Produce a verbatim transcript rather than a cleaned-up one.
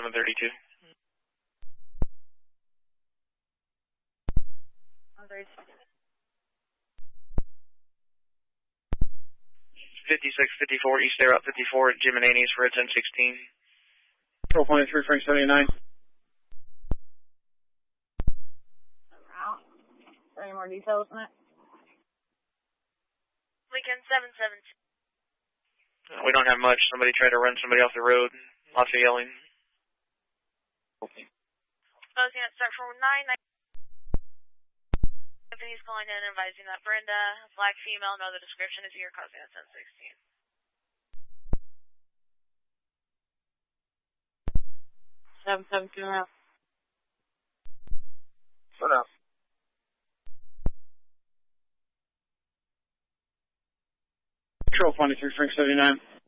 seven thirty-two. fifty-six fifty-four, East Air Route fifty-four at Jim and Annie's for a ten sixteen. Control point three, Frank seventy-nine. Route. Any more details on it? Lincoln seven seven two. Uh, we don't have much. Somebody tried to run somebody off the road. Lots of yelling. Closing at Central nine. Company's calling in advising that Brenda, black female, no other description is here, causing at ten sixteen. seven seven two route. Shut up. Control twenty-three, Frank seventy-nine.